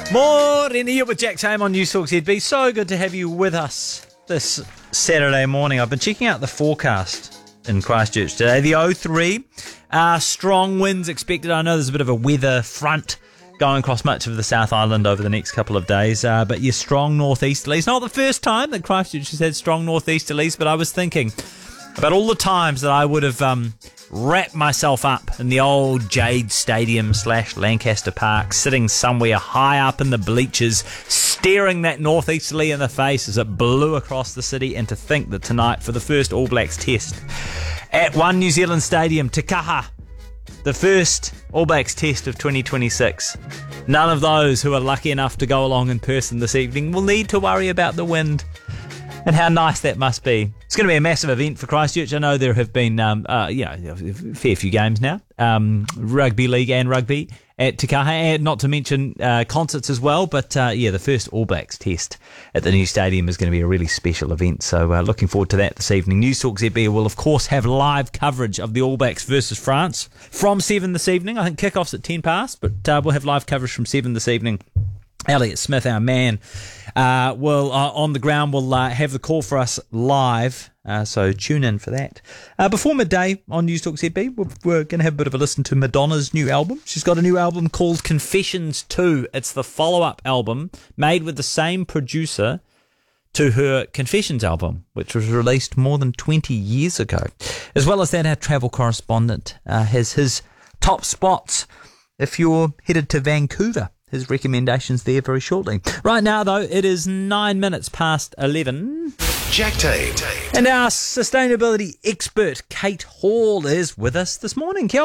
Morning here with Jack Tame on News Talk ZB. So good to have you with us this Saturday morning. I've been checking out the forecast in Christchurch today. The O3, strong winds expected. I know there's a bit of a weather front going across much of the South Island over the next couple of days, but your strong northeasterlies. Not the first time that Christchurch has had strong northeasterlies, but I was thinking about all the times that I would have wrapped myself up in the old Jade Stadium / Lancaster Park, sitting somewhere high up in the bleachers, staring that northeasterly in the face as it blew across the city, and to think that tonight, for the first All Blacks test at One New Zealand Stadium, Te Kaha, the first All Blacks test of 2026, none of those who are lucky enough to go along in person this evening will need to worry about the wind. And how nice that must be. It's going to be a massive event for Christchurch. I know there have been a fair few games now, rugby league and rugby at Te Kaha, and not to mention concerts as well. But the first All Blacks test at the new stadium is going to be a really special event. So looking forward to that this evening. News Talk ZB will, of course, have live coverage of the All Blacks versus France from 7 this evening. I think kickoff's at 10 past, but we'll have live coverage from 7 this evening. Elliot Smith, our man, will on the ground will have the call for us live, so tune in for that. Before midday on News Talk ZB, we're going to have a bit of a listen to Madonna's new album. She's got a new album called Confessions 2. It's the follow-up album made with the same producer to her Confessions album, which was released more than 20 years ago. As well as that, our travel correspondent has his top spots if you're headed to Vancouver. His recommendations there very shortly. Right now, though, it is 9 minutes past 11. Jack Tame. And our sustainability expert, Kate Hall, is with us this morning. Kia